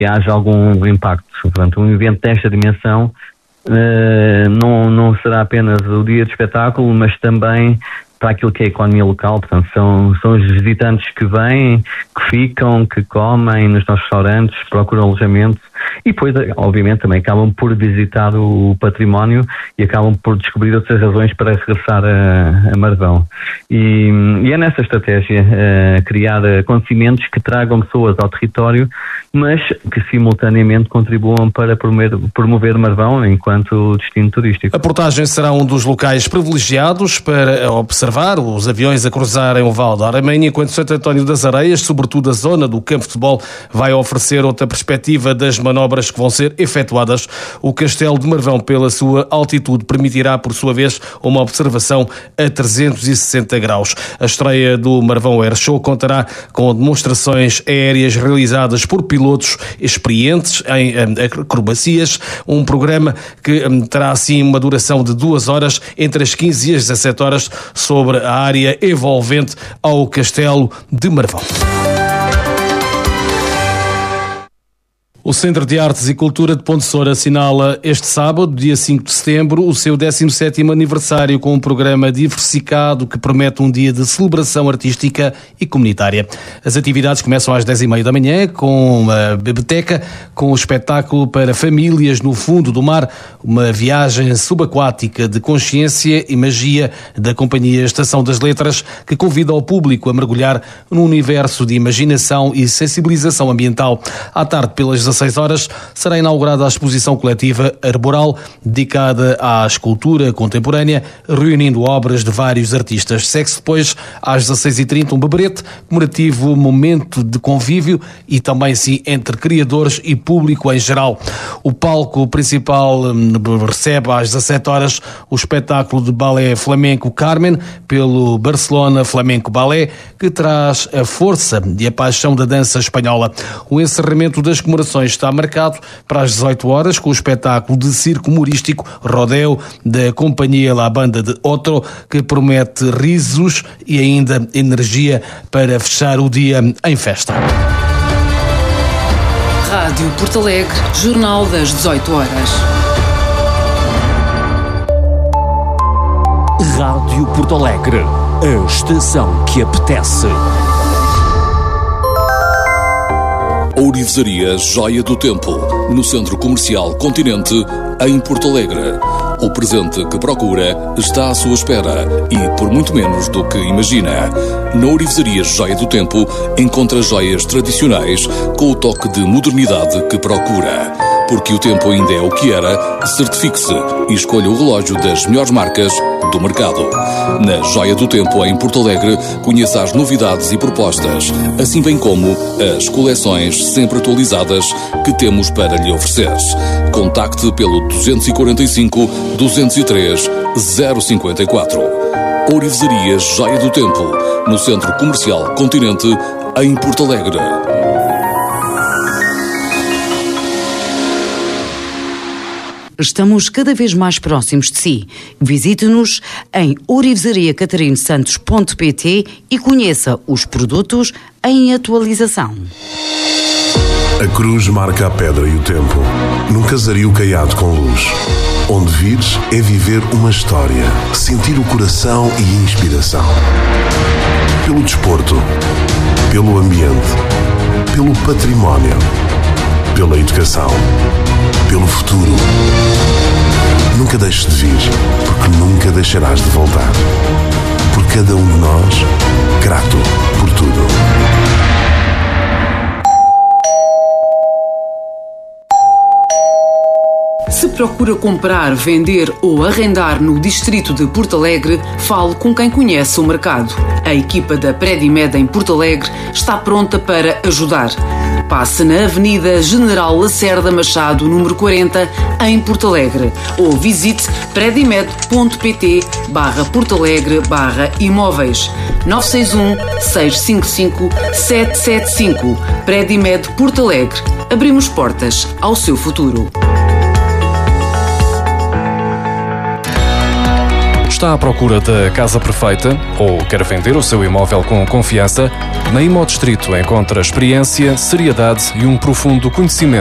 que haja algum impacto. Portanto, um evento desta dimensão não será apenas o dia de espetáculo, mas também para aquilo que é a economia local. Portanto, são os visitantes que vêm, que ficam, que comem nos nossos restaurantes, procuram alojamento e depois, obviamente, também acabam por visitar o património e acabam por descobrir outras razões para regressar a Marvão. E é nessa estratégia criar acontecimentos que tragam pessoas ao território, mas que simultaneamente contribuam para promover Marvão enquanto destino turístico. A portagem será um dos locais privilegiados para observar os aviões a cruzarem o Val do Aramanha, enquanto Santo António das Areias, sobretudo a zona do campo de futebol, vai oferecer outra perspectiva das manobras que vão ser efetuadas. O Castelo de Marvão, pela sua altitude, permitirá, por sua vez, uma observação a 360 graus. A estreia do Marvão Air Show contará com demonstrações aéreas realizadas por pilotos experientes em acrobacias, um programa que terá assim uma duração de 2 horas, entre as 15 e as 17 horas, sobre a área envolvente ao Castelo de Marvão. O Centro de Artes e Cultura de Ponte Soura assinala este sábado, dia 5 de setembro, o seu 17º aniversário com um programa diversificado que promete um dia de celebração artística e comunitária. As atividades começam às 10h30 da manhã com uma biblioteca, com o espetáculo para famílias no fundo do mar, uma viagem subaquática de consciência e magia da Companhia Estação das Letras, que convida o público a mergulhar num universo de imaginação e sensibilização ambiental. À tarde, pelas 16 horas, será inaugurada a exposição coletiva Arboral, dedicada à escultura contemporânea, reunindo obras de vários artistas. Segue-se depois, às 16h30, um beberete, comemorativo momento de convívio e também, sim, entre criadores e público em geral. O palco principal recebe às 17 horas o espetáculo de balé flamenco Carmen, pelo Barcelona Flamenco Balé, que traz a força e a paixão da dança espanhola. O encerramento das comemorações está marcado para as 18 horas com o espetáculo de circo humorístico Rodeo da Companhia La Banda de Otro, que promete risos e ainda energia para fechar o dia em festa. Rádio Porto Alegre, Jornal das 18 horas. Rádio Porto Alegre, a estação que apetece. Ourivesaria Joia do Tempo, no Centro Comercial Continente, em Porto Alegre. O presente que procura está à sua espera e por muito menos do que imagina. Na Ourivesaria Joia do Tempo encontra joias tradicionais com o toque de modernidade que procura. Porque o tempo ainda é o que era, certifique-se e escolha o relógio das melhores marcas do mercado. Na Joia do Tempo, em Porto Alegre, conheça as novidades e propostas, assim bem como as coleções sempre atualizadas que temos para lhe oferecer. Contacte pelo 245 203 054. Ourivesaria Joia do Tempo, no Centro Comercial Continente, em Porto Alegre. Estamos cada vez mais próximos de si. Visite-nos em ourivesariacatarinosantos.pt e conheça os produtos em atualização. A cruz marca a pedra e o tempo, num casario caiado com luz. Onde vires é viver uma história, sentir o coração e inspiração. Pelo desporto, pelo ambiente, pelo património, pela educação, pelo futuro. Nunca deixes de vir, porque nunca deixarás de voltar. Por cada um de nós, grato por tudo. Se procura comprar, vender ou arrendar no distrito de Porto Alegre, fale com quem conhece o mercado. A equipa da Predimed em Porto Alegre está pronta para ajudar. Passe na Avenida General Lacerda Machado, número 40, em Porto Alegre, ou visite predimed.pt/Porto Alegre/imóveis 961 655 775. Predimed Porto Alegre. Abrimos portas ao seu futuro. Está à procura da casa perfeita ou quer vender o seu imóvel com confiança? Na Imodistrito encontra experiência, seriedade e um profundo conhecimento